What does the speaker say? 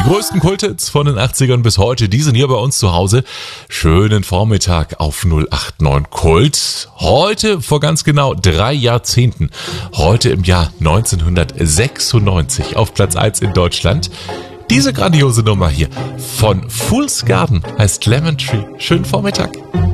größten Kulthits von den 80ern bis heute, die sind hier bei uns zu Hause. Schönen Vormittag auf 089 Kult. Heute vor ganz genau 3 Jahrzehnten. Heute im Jahr 1996 auf Platz 1 in Deutschland. Diese grandiose Nummer hier von Fool's Garden heißt Lemon Tree. Schönen Vormittag.